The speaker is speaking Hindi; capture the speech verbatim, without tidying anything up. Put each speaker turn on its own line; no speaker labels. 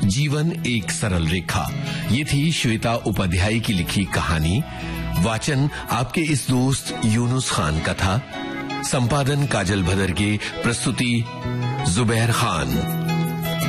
जीवन एक सरल रेखा। ये थी श्वेता उपाध्याय की लिखी कहानी। वाचन आपके इस दोस्त यूनुस खान का था। संपादन काजल भदर के, प्रस्तुति जुबैर खान।